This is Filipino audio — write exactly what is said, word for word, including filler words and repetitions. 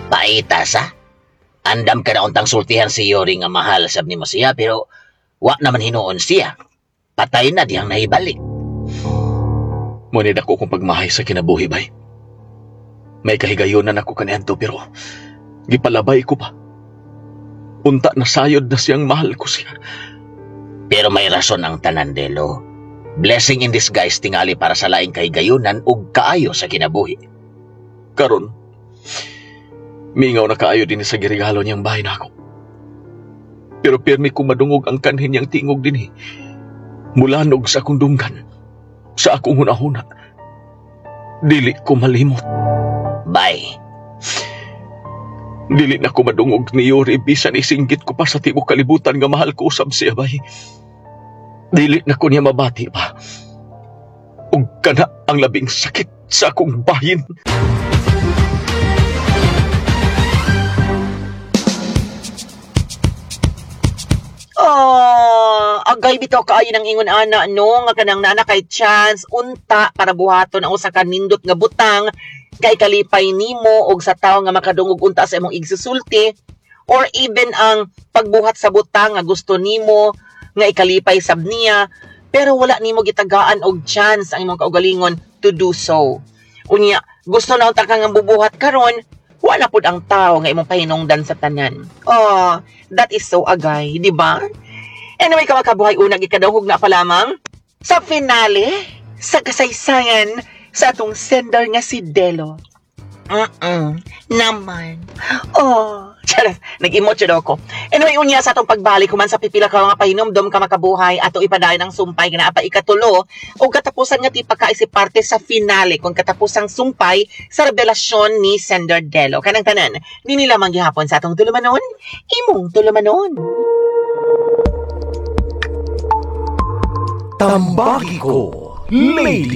Paita sa? Andam ka na untang sultihan si Yori nga mahal sab nimo siya pero wa naman hinuon siya. Patay na diyang nahibalik. Munid ako kung pagmahay sa kinabuhi, bay. May kahigayonan ako kaniadto pero gipalabay ko pa. Unta na sayod na siyang mahal ko siya. Pero may rason ang tanan, Delo. Blessing in disguise tingali para sa laing kahigayonan ug kaayo sa kinabuhi. Karon, mingaw na kaayo din sa girigalo niyang bahay na ako. Pero pirmi kong madungog ang kanhin niyang tingog din eh. Mulanog sa akong dunggan, sa akong hunahuna. Dili ko malimot. Bay, Dili na ko madungog ni Yori bisan isinggit ko pa sa tibuok kalibutan nga mahal ko usab siya, bay. Dili na ko niya mabati pa. Ug kana ang labing sakit sa akong bahin. Oh, agay bitaw kaayo ng ingon ana no nga kanang nana kay chance unta para buhaton ang usa ka nindot nga butang kay kalipay nimo og sa tawo nga makadungog unta sa imong igsusulti or even ang pagbuhat sa butang nga gusto nimo nga ikalipay sab niya pero wala nimo gitagaan og chance ang imong kaugalingon to do so. Unya, gusto na unta ka nga bubuhat karon, wala pud ang tao nga imong pahinungdan sa tanan. Oh, that is so agay, di ba? Anyway, kamakabuhay unang ikadawhog na pa lamang sa finale sa kasaysayan sa atong sender nga si Delo. Mm-mm, naman. Oh, charot, nag-emote siya daw ako. Anyway, unya sa atong pagbalik kuman sa pipila ka mga pahinumdom ka makabuhay ato ipadayon ang sumpay nga naa pa ikatulo o katapusan nga ti pagkaisip parte sa finale kung katapusang sumpay sa revelasyon ni Sender Delo. Kanang tanan, di nila manggihapon sa atong tulumanon, imong tulumanon. Tambagi ko, lady.